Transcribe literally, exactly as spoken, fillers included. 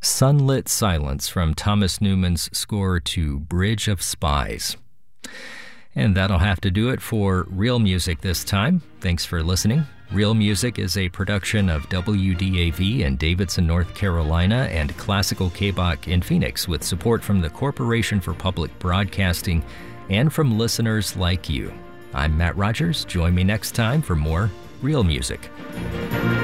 Sunlit Silence from Thomas Newman's score to Bridge of Spies. And that'll have to do it for Real Music this time. Thanks for listening. Real Music is a production of W D A V in Davidson, North Carolina, and Classical K B O C in Phoenix, with support from the Corporation for Public Broadcasting and from listeners like you. I'm Matt Rogers. Join me next time for more Real Music.